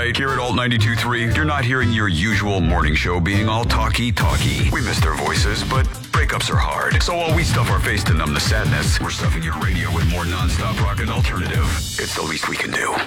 tonight here at Alt 92.3. You're not hearing your usual morning show being all talky. We miss their voices, but breakups are hard. So while we stuff our face to numb the sadness, we're stuffing your radio with more non-stop rock and alternative. It's the least we can do.